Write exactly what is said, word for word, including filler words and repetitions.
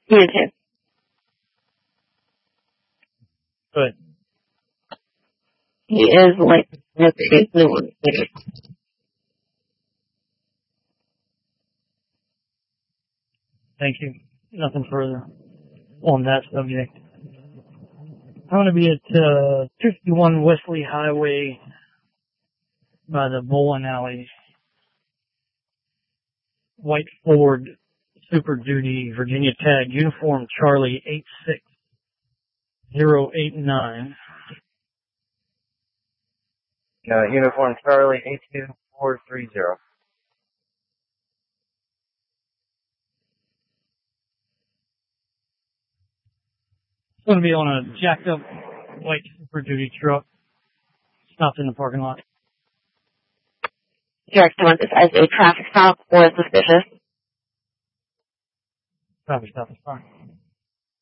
You too. Good. He is like the biggest new one. Thank you. Nothing further on that subject. I'm going to be at uh, two fifty-one Wesley Highway by the bowling alley. White Ford Super Duty Virginia tag uniform Charlie eight six zero eight nine. Uh, uniform Charlie eight two four three zero. It's going to be on a jacked up white Super Duty truck. Stopped in the parking lot. Direct to want this as a traffic stop or suspicious. Traffic stop is fine.